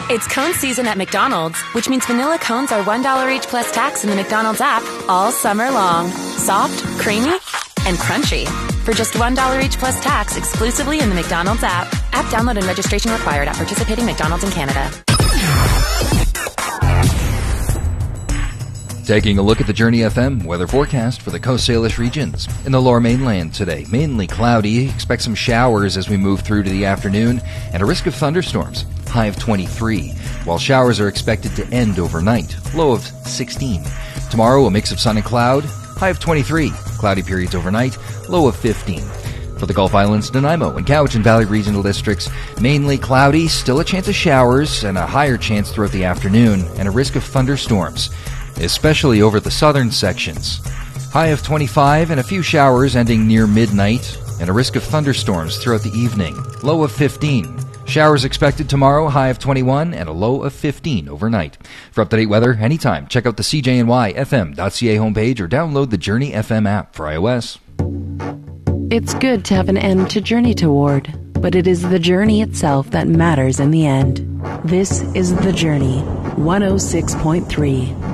It's cone season at McDonald's, which means vanilla cones are $1 each plus tax in the McDonald's app all summer long. Soft, creamy, and crunchy. For just $1 each plus tax exclusively in the McDonald's app. App download and registration required at participating McDonald's in Canada. Taking a look at the Journey FM weather forecast for the Coast Salish regions. In the lower mainland today, mainly cloudy. Expect some showers as we move through to the afternoon and a risk of thunderstorms. High of 23, while showers are expected to end overnight. Low of 16. Tomorrow, a mix of sun and cloud. High of 23. Cloudy periods overnight. Low of 15. For the Gulf Islands, Nanaimo and Cowichan Valley regional districts, mainly cloudy, still a chance of showers and a higher chance throughout the afternoon and a risk of thunderstorms, especially over the southern sections. High of 25 and a few showers ending near midnight and a risk of thunderstorms throughout the evening. Low of 15. Showers expected tomorrow, high of 21 and a low of 15 overnight. For up-to-date weather anytime, check out the CJNYFM.ca homepage or download the Journey FM app for iOS. It's good to have an end to journey toward, but it is the journey itself that matters in the end. This is The Journey, 106.3.